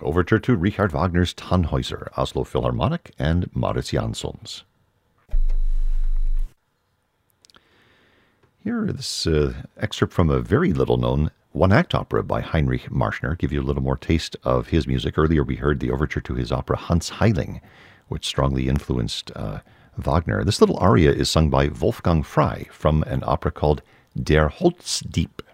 Overture to Richard Wagner's Tannhäuser, Oslo Philharmonic, and Maurits Janssons. Here, this excerpt from a very little-known one-act opera by Heinrich Marschner. Give you a little more taste of his music. Earlier we heard the overture to his opera Hans Heiling, which strongly influenced Wagner. This little aria is sung by Wolfgang Frey from an opera called Der Holzdieb.